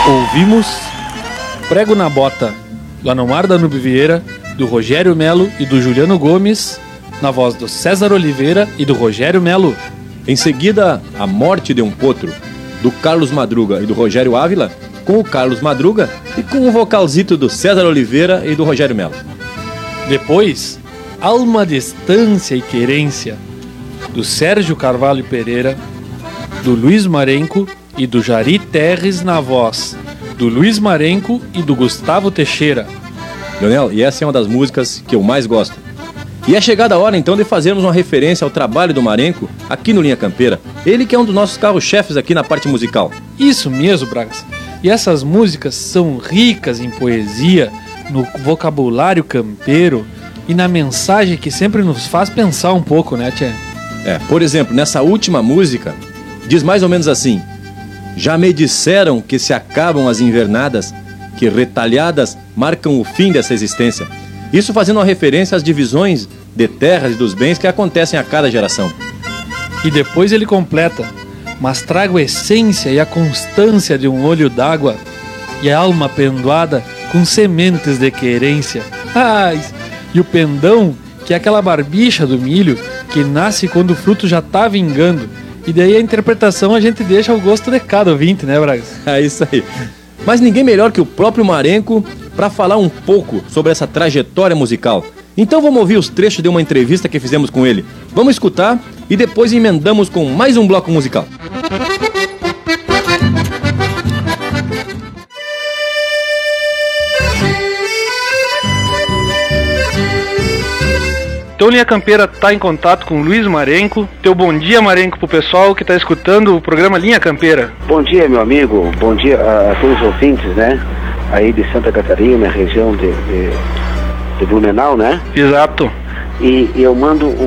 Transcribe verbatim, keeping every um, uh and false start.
Ouvimos Prego na Bota, do Anomar Danube Vieira, do Rogério Melo e do Juliano Gomes, na voz do César Oliveira e do Rogério Melo. Em seguida, A Morte de um Potro, do Carlos Madruga e do Rogério Ávila, com o Carlos Madruga e com o vocalzito do César Oliveira e do Rogério Melo. Depois, Alma, Distância e Querência, do Sérgio Carvalho Pereira, do Luiz Marenco e do Jari Terres na voz, do Luiz Marenco e do Gustavo Teixeira. Leonel, e essa é uma das músicas que eu mais gosto. E é chegada a hora então de fazermos uma referência ao trabalho do Marenco aqui no Linha Campeira. Ele que é um dos nossos carro-chefes aqui na parte musical. Isso mesmo, Bragas. E essas músicas são ricas em poesia, no vocabulário campeiro e na mensagem que sempre nos faz pensar um pouco, né, tchê? É, por exemplo, nessa última música, diz mais ou menos assim: já me disseram que se acabam as invernadas, que retalhadas marcam o fim dessa existência. Isso fazendo uma referência às divisões de terras e dos bens que acontecem a cada geração. E depois ele completa: mas trago a essência e a constância de um olho d'água e a alma pendoada com sementes de querência. Ai, e o pendão, que é aquela barbicha do milho que nasce quando o fruto já tá vingando. E daí a interpretação a gente deixa ao gosto de cada ouvinte, né, Bragas? É isso aí. Mas ninguém melhor que o próprio Marenco para falar um pouco sobre essa trajetória musical. Então vamos ouvir os trechos de uma entrevista que fizemos com ele. Vamos escutar e depois emendamos com mais um bloco musical. Então Linha Campeira está em contato com o Luiz Marenco. Teu bom dia, Marenco, pro pessoal que está escutando o programa Linha Campeira. Bom dia, meu amigo. Bom dia a, a todos os ouvintes, né? Aí de Santa Catarina, região de, de, de Blumenau, né? Exato. E, e eu mando um